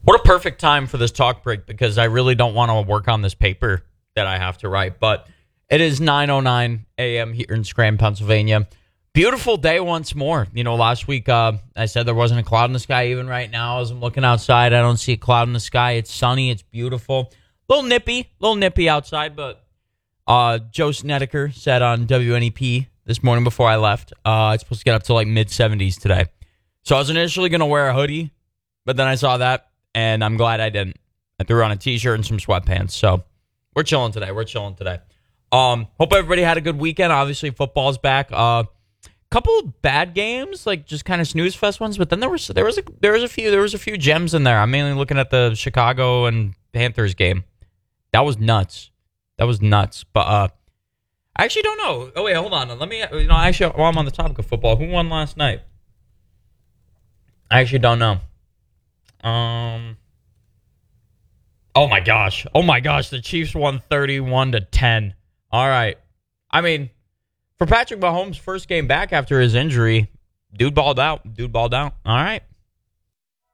What a perfect time for this talk break because I really don't want to work on this paper that I have to write. But it is 9:09 a.m. here in Scranton, Pennsylvania. Beautiful day once more. You know, last week I said there wasn't a cloud in the sky. Even right now, as I'm looking outside, I don't see a cloud in the sky. It's sunny. It's beautiful. A little nippy outside. But Joe Snedeker said on WNEP this morning before I left, it's supposed to get up to like mid-70s today. So I was initially going to wear a hoodie, but then I saw that, and I'm glad I didn't. I threw on a T-shirt and some sweatpants. So we're chilling today. Hope everybody had a good weekend. Obviously, football's back. Couple bad games, like just kind of snooze fest ones, but then there was a few gems in there. I'm mainly looking at the Chicago and Panthers game. That was nuts. But I actually don't know. Oh wait, hold on. Let me. Actually, while I'm on the topic of football, who won last night? I actually don't know. Oh my gosh, the Chiefs won 31-10. All right. I mean, for Patrick Mahomes' first game back after his injury, dude balled out. All right.